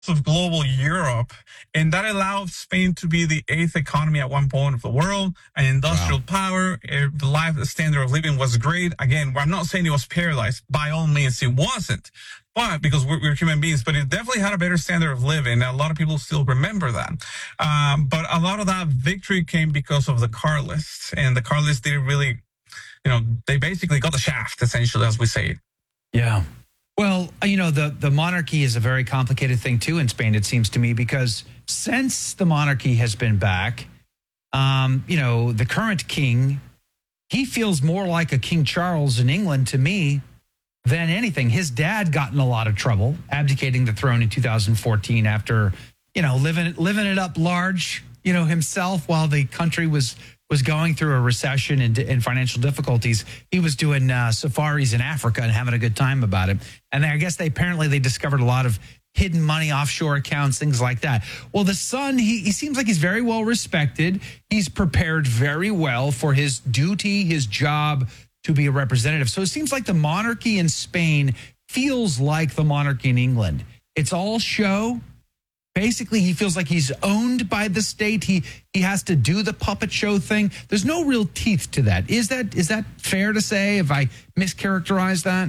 of global Europe, and that allowed Spain to be the eighth economy at one point of the world, an industrial power. The life standard of living was great. Again, I'm not saying it was paralyzed. By all means, it wasn't. But because we're human beings, but it definitely had a better standard of living. A lot of people still remember that. But a lot of that victory came because of the Carlists, and the Carlists didn't really, they basically got the shaft, essentially, as we say. Yeah. Well, the monarchy is a very complicated thing, too, in Spain, it seems to me, because since the monarchy has been back, the current king, he feels more like a King Charles in England to me than anything. His dad got in a lot of trouble, abdicating the throne in 2014 after, living it up large, himself while the country was going through a recession and financial difficulties. He was doing safaris in Africa and having a good time about it. And I guess they discovered a lot of hidden money, offshore accounts, things like that. Well, the son, he seems like he's very well respected. He's prepared very well for his duty, his job to be a representative. So it seems like the monarchy in Spain feels like the monarchy in England. It's all show. Basically, he feels like he's owned by the state. He has to do the puppet show thing. There's no real teeth to that. Is that fair to say? If I mischaracterize that?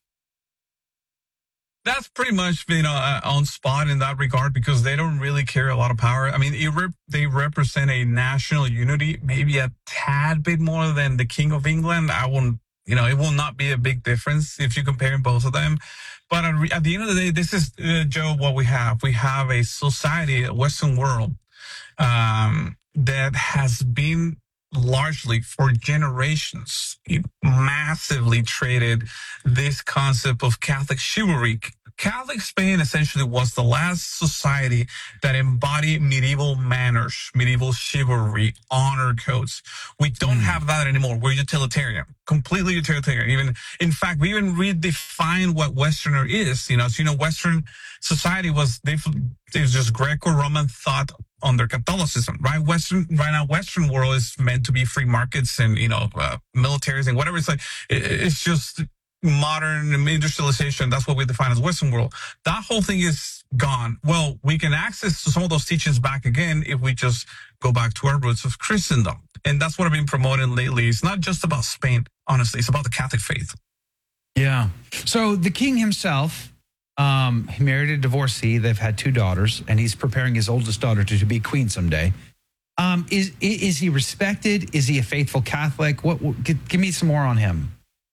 That's pretty much on spot in that regard, because they don't really carry a lot of power. I mean, they represent a national unity, maybe a tad bit more than the King of England. I won't, it will not be a big difference if you compare both of them. But at the end of the day, this is, Joe, what we have. We have a society, a Western world, that has been largely for generations massively traded this concept of Catholic chivalry. Catholic Spain essentially was the last society that embodied medieval manners, medieval chivalry, honor codes. We don't have that anymore. We're utilitarian, completely utilitarian. Even, in fact, we even redefined what Westerner is. As you know, Western society it was just Greco-Roman thought under Catholicism, right? Right now, Western world is meant to be free markets and, militaries and whatever. It's like, it's just modern industrialization. That's what we define as Western world. That whole thing is gone. Well, we can access some of those teachings back again if we just go back to our roots of Christendom. And that's what I've been promoting lately. It's not just about Spain, honestly. It's about the Catholic faith. Yeah. So the king himself, he married a divorcee. They've had 2 daughters, and he's preparing his oldest daughter to be queen someday. Is he respected? Is he a faithful Catholic? Give me some more on him.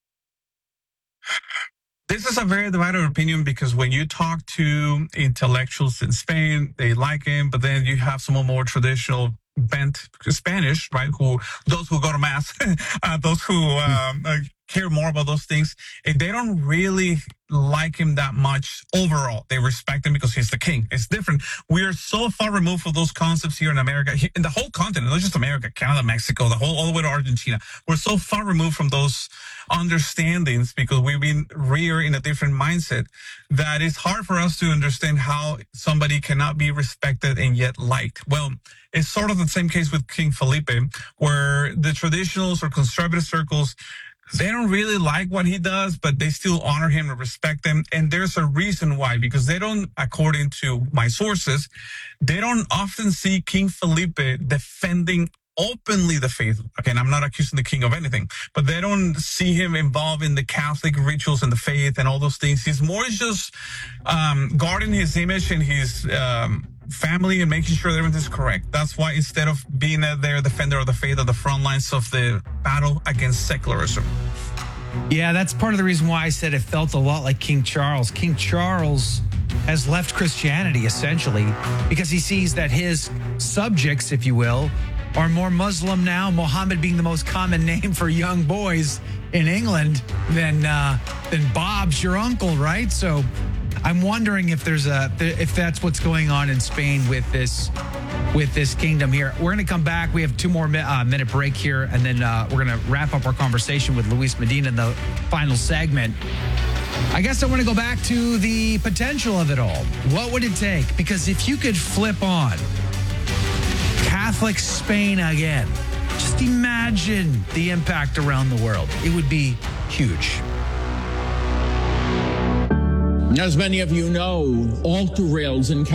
This is a very divided opinion, because when you talk to intellectuals in Spain, they like him, but then you have some more traditional bent Spanish, right? Those who go to mass, those who care more about those things, and they don't really like him that much overall. They respect him because he's the king. It's different. We are so far removed from those concepts here in America, in the whole continent, not just America, Canada, Mexico, all the way to Argentina. We're so far removed from those understandings because we've been reared in a different mindset that it's hard for us to understand how somebody cannot be respected and yet liked. Well, it's sort of the same case with King Felipe, where the traditionals or conservative circles, they don't really like what he does, but they still honor him and respect him. And there's a reason why, because they don't, according to my sources, they don't often see King Felipe defending openly the faith. Again, I'm not accusing the king of anything, but they don't see him involved in the Catholic rituals and the faith and all those things. He's more just guarding his image and his family and making sure that everything's correct. That's why instead of being their defender of the faith at the front lines of the battle against secularism. Yeah, that's part of the reason why I said it felt a lot like King Charles. King Charles has left Christianity, essentially, because he sees that his subjects, if you will, are more Muslim now, Mohammed being the most common name for young boys in England than Bob's your uncle, right? So I'm wondering if if that's what's going on in Spain with this kingdom here. We're going to come back. We have 2 more minute break here, and then we're going to wrap up our conversation with Luis Medina in the final segment. I guess I want to go back to the potential of it all. What would it take? Because if you could flip on Catholic Spain again, just imagine the impact around the world. It would be huge. As many of you know, Alter Rails in